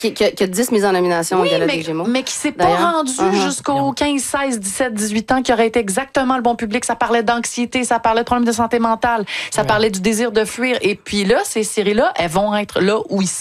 Qui a 10 mises en nomination au Gala des Gémeaux. Mais qui s'est pas rendu jusqu'aux 15, 16, 17, 18 ans, qui aurait été exactement le bon public. Ça parlait d'anxiété, ça parlait de problèmes de santé mentale, ça parlait du désir de fuir. Et puis là, ces séries-là, elles vont être là où ils sont.